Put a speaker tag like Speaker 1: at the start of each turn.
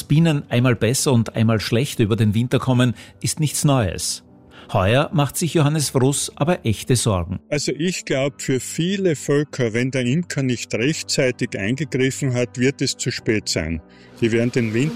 Speaker 1: Bienen einmal besser und einmal schlechter über den Winter kommen, ist nichts Neues. Heuer macht sich Johannes Fruss aber echte Sorgen.
Speaker 2: Also ich glaube, für viele Völker, wenn der Imker nicht rechtzeitig eingegriffen hat, wird es zu spät sein. Die werden den Winter